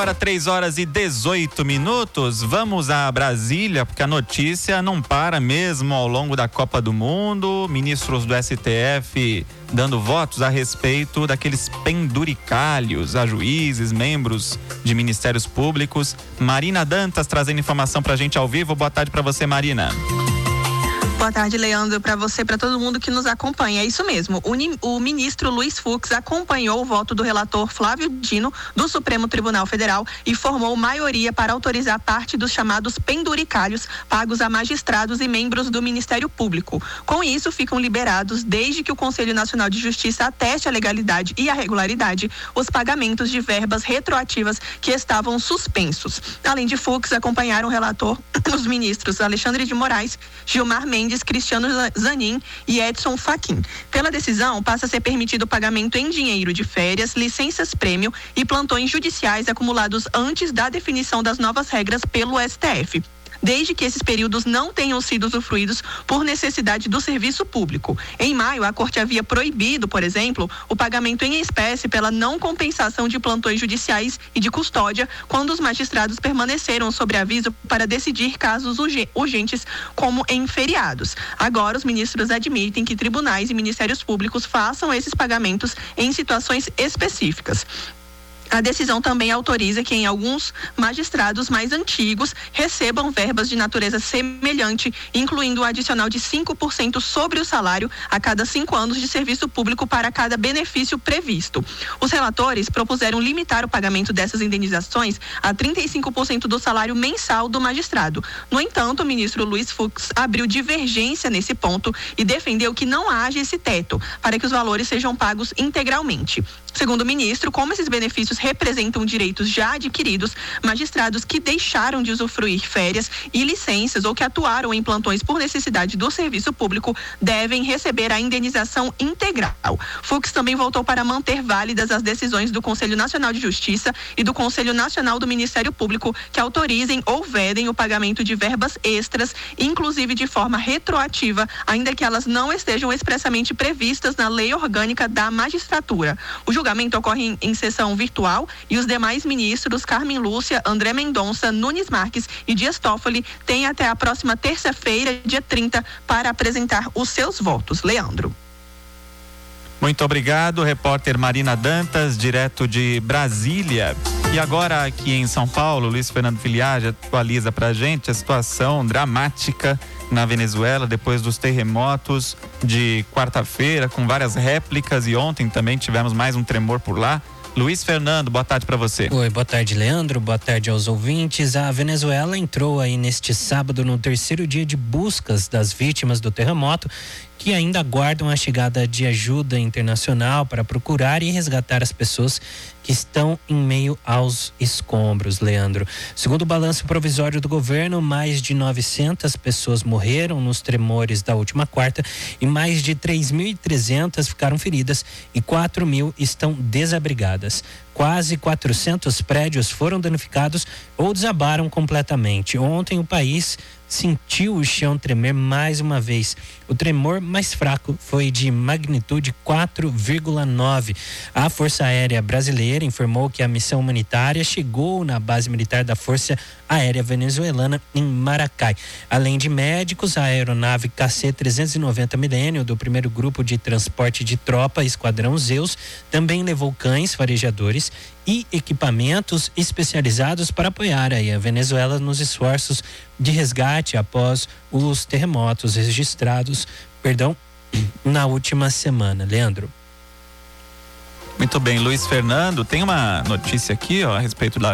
Para 3h18, vamos a Brasília, porque a notícia não para mesmo ao longo da Copa do Mundo. Ministros do STF dando votos a respeito daqueles penduricalhos a juízes, membros de ministérios públicos. Marina Dantas trazendo informação pra gente ao vivo. Boa tarde pra você, Marina. Boa tarde, Leandro, para você, para todo mundo que nos acompanha. É isso mesmo. O ministro Luiz Fux acompanhou o voto do relator Flávio Dino do Supremo Tribunal Federal e formou maioria para autorizar parte dos chamados penduricalhos pagos a magistrados e membros do Ministério Público. Com isso, ficam liberados, desde que o Conselho Nacional de Justiça ateste a legalidade e a regularidade, os pagamentos de verbas retroativas que estavam suspensos. Além de Fux, acompanharam o relator os ministros Alexandre de Moraes, Gilmar Mendes, Cristiano Zanin e Edson Fachin. Pela decisão, passa a ser permitido o pagamento em dinheiro de férias, licenças-prêmio e plantões judiciais acumulados antes da definição das novas regras pelo STF, desde que esses períodos não tenham sido usufruídos por necessidade do serviço público. Em maio, a Corte havia proibido, por exemplo, o pagamento em espécie pela não compensação de plantões judiciais e de custódia, quando os magistrados permaneceram sob aviso para decidir casos urgentes, como em feriados. Agora, os ministros admitem que tribunais e ministérios públicos façam esses pagamentos em situações específicas. A decisão também autoriza que alguns magistrados mais antigos recebam verbas de natureza semelhante, incluindo o adicional de 5% sobre o salário a cada 5 anos de serviço público para cada benefício previsto. Os relatores propuseram limitar o pagamento dessas indenizações a 35% do salário mensal do magistrado. No entanto, o ministro Luiz Fux abriu divergência nesse ponto e defendeu que não haja esse teto para que os valores sejam pagos integralmente. Segundo o ministro, como esses benefícios representam direitos já adquiridos, magistrados que deixaram de usufruir férias e licenças ou que atuaram em plantões por necessidade do serviço público devem receber a indenização integral. Fux também voltou para manter válidas as decisões do Conselho Nacional de Justiça e do Conselho Nacional do Ministério Público que autorizem ou vedem o pagamento de verbas extras, inclusive de forma retroativa, ainda que elas não estejam expressamente previstas na Lei Orgânica da Magistratura. O julgamento ocorre em sessão virtual e os demais ministros, Carmen Lúcia, André Mendonça, Nunes Marques e Dias Toffoli, têm até a próxima terça-feira, dia 30, para apresentar os seus votos. Leandro. Muito obrigado, repórter Marina Dantas, direto de Brasília. E agora aqui em São Paulo, Luiz Fernando Filiage atualiza pra gente a situação dramática na Venezuela depois dos terremotos de quarta-feira, com várias réplicas, e ontem também tivemos mais um tremor por lá. Luiz Fernando, boa tarde para você. Oi, boa tarde, Leandro, boa tarde aos ouvintes. A Venezuela entrou aí neste sábado no 3º dia de buscas das vítimas do terremoto, que ainda aguardam a chegada de ajuda internacional para procurar e resgatar as pessoas que estão em meio aos escombros, Leandro. Segundo o balanço provisório do governo, mais de 900 pessoas morreram nos tremores da última quarta e mais de 3.300 ficaram feridas e 4.000 estão desabrigadas. Quase 400 prédios foram danificados ou desabaram completamente. Ontem o país sentiu o chão tremer mais uma vez. O tremor mais fraco foi de magnitude 4,9. A Força Aérea Brasileira informou que a missão humanitária chegou na base militar da Força Aérea Venezuelana em Maracay. Além de médicos, a aeronave KC-390 Milênio do 1º Grupo de Transporte de Tropa, Esquadrão Zeus, também levou cães farejadores e equipamentos especializados para apoiar aí a Venezuela nos esforços de resgate após os terremotos registrados, na última semana. Leandro. Muito bem, Luiz Fernando, tem uma notícia aqui, a respeito